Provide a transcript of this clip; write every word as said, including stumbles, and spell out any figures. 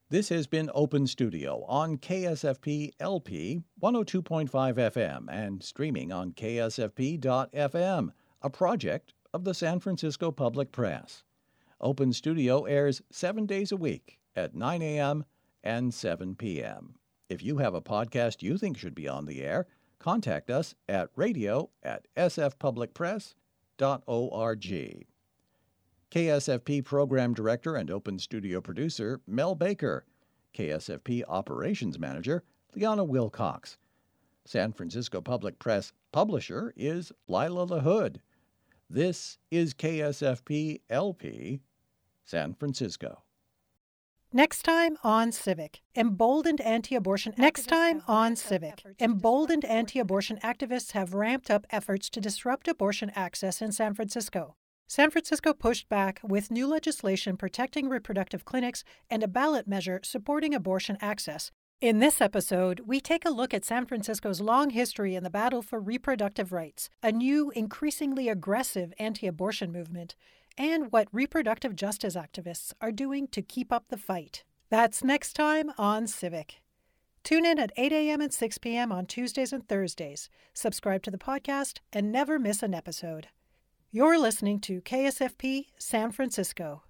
This has been Open Studio on K S F P L P one oh two point five F M and streaming on K S F P dot F M, a project of the San Francisco Public Press. Open Studio airs seven days a week at nine a.m. and seven p.m. If you have a podcast you think should be on the air, contact us at radio at s f public press dot org. K S F P Program Director and Open Studio Producer Mel Baker. K S F P Operations Manager Liana Wilcox. San Francisco Public Press Publisher is Lila LaHood. This is K S F P L P, San Francisco. Next time on Civic, emboldened anti-abortion. Next time on Civic, emboldened anti-abortion activists have ramped up efforts to disrupt abortion access in San Francisco. San Francisco pushed back with new legislation protecting reproductive clinics and a ballot measure supporting abortion access. In this episode, we take a look at San Francisco's long history in the battle for reproductive rights, a new, increasingly aggressive anti-abortion movement, and what reproductive justice activists are doing to keep up the fight. That's next time on Civic. Tune in at eight a.m. and six p.m. on Tuesdays and Thursdays. Subscribe to the podcast and never miss an episode. You're listening to K S F P San Francisco.